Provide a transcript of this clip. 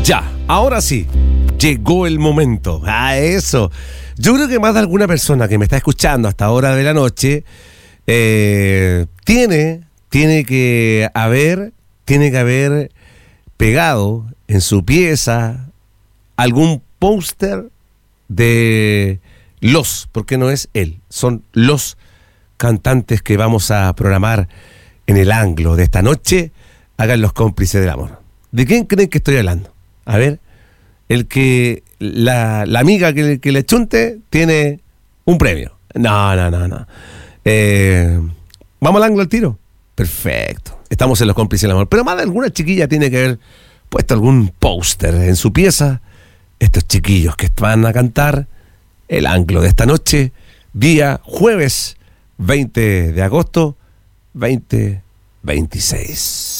Ya, ahora sí, llegó el momento. Eso. Yo creo que más de alguna persona que me está escuchando hasta ahora de la noche tiene que haber pegado en su pieza algún póster de porque no es él, son los cantantes que vamos a programar en el Anglo de esta noche. Hagan los cómplices del amor. ¿De quién creen que estoy hablando? A ver, la amiga que le chunte tiene un premio. No. ¿Vamos al Anglo al tiro? Perfecto. Estamos en los cómplices del amor. Pero más de alguna chiquilla tiene que haber puesto algún póster en su pieza. Estos chiquillos que van a cantar el Anglo de esta noche, día jueves 20 de agosto 2026.